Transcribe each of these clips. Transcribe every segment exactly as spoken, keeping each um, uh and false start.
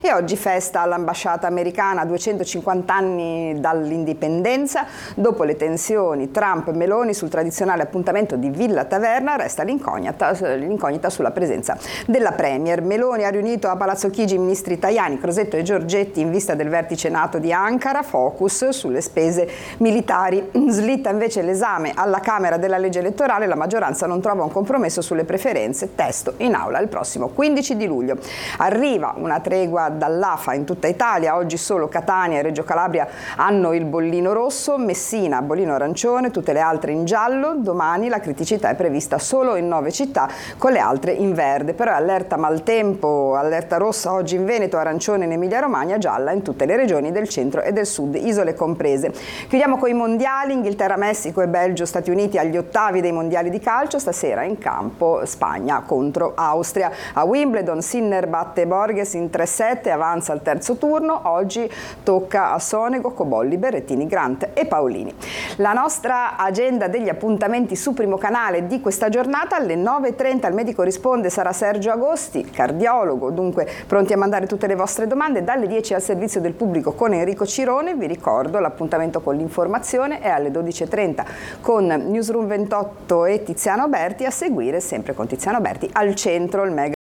E oggi festa all'ambasciata americana, duecentocinquanta anni dall'indipendenza. Dopo le tensioni Trump-Meloni sul tradizionale appuntamento di Villa Taverna, resta l'incognita, l'incognita sulla presenza della Premier. Meloni ha riunito a Palazzo Chigi i ministri Tajani, Crosetto e Giorgetti in vista del vertice NATO di Ankara, focus sulle spese militari. Slitta invece l'esame alla Camera della legge elettorale, la maggioranza non trova un compromesso sulle preferenze, testo in aula il prossimo quindici di luglio. Arriva una tregua dall'A F A in tutta Italia, oggi solo Catania e Reggio Calabria hanno il bollino rosso, Messina bollino arancione, tutte le altre in giallo. Domani la criticità è prevista solo in nove città, con le altre in verde, però è allerta maltempo, allerta rossa oggi in Veneto, arancione in Emilia Romagna, gialla in tutte le regioni del centro e del sud, isole comprese. Chiudiamo con i mondiali, Inghilterra, Messico e Belgio, Stati Uniti agli ottavi dei mondiali di calcio, stasera in campo Spagna contro Austria. A Wimbledon Sinner batte Borges in tre sette, avanza al terzo turno. Oggi tocca a Sonego, Cobolli, Berrettini, Grant e Paolini. La nostra agenda degli appuntamenti su Primo Canale di questa giornata: alle nove e trenta il medico risponde, sarà Sergio Agosti, cardiologo, dunque pronti a mandare tutte le vostre domande. Dalle dieci al servizio del pubblico con Enrico Cirone. Vi ricordo l'appuntamento con l'informazione è alle dodici e trenta con Newsroom ventotto e Tiziano Berti. A seguire, sempre con Tiziano Berti, Al Centro, il mega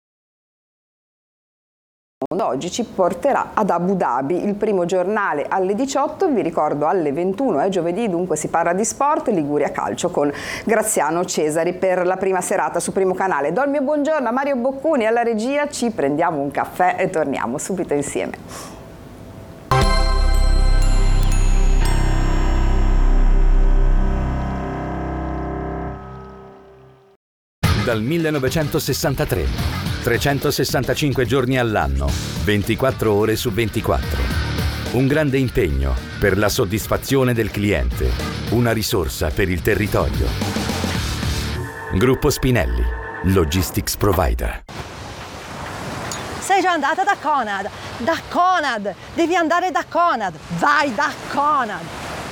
oggi ci porterà ad Abu Dhabi, il primo giornale alle diciotto, vi ricordo alle ventuno è giovedì, dunque si parla di sport, Liguria Calcio con Graziano Cesari per la prima serata su Primo Canale. Do il mio buongiorno a Mario Boccuni alla regia, ci prendiamo un caffè e torniamo subito insieme. Dal millenovecentosessantatré, trecentosessantacinque giorni all'anno, ventiquattro ore su ventiquattro. Un grande impegno per la soddisfazione del cliente, una risorsa per il territorio. Gruppo Spinelli, Logistics Provider. Sei già andata da Conad? Da Conad! Devi andare da Conad! Vai da Conad!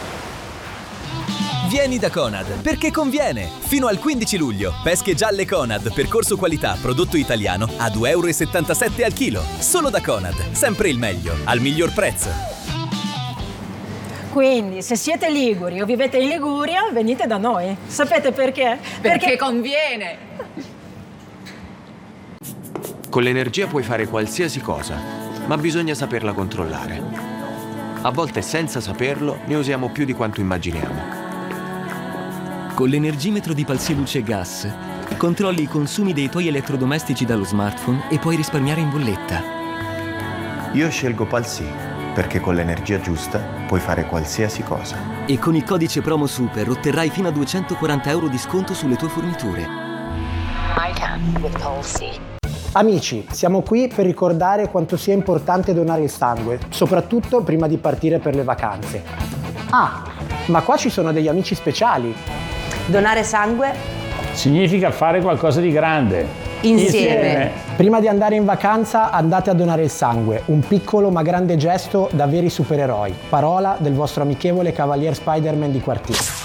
Vieni da Conad, perché conviene! Fino al quindici luglio, pesche gialle Conad, percorso qualità, prodotto italiano, a due virgola settantasette euro al chilo. Solo da Conad, sempre il meglio, al miglior prezzo. Quindi, se siete liguri o vivete in Liguria, venite da noi. Sapete perché? Perché, perché conviene! Con l'energia puoi fare qualsiasi cosa, ma bisogna saperla controllare. A volte, senza saperlo, ne usiamo più di quanto immaginiamo. Con l'energimetro di Palsy Luce Gas controlli i consumi dei tuoi elettrodomestici dallo smartphone e puoi risparmiare in bolletta. Io scelgo Palsy perché con l'energia giusta puoi fare qualsiasi cosa. E con il codice promo Super otterrai fino a duecentoquaranta euro di sconto sulle tue forniture. I can with Palsy. Amici, siamo qui per ricordare quanto sia importante donare il sangue, soprattutto prima di partire per le vacanze. Ah, ma qua ci sono degli amici speciali. Donare sangue significa fare qualcosa di grande. Insieme. Insieme. Prima di andare in vacanza andate a donare il sangue, un piccolo ma grande gesto da veri supereroi. Parola del vostro amichevole Cavalier Spider-Man di quartiere.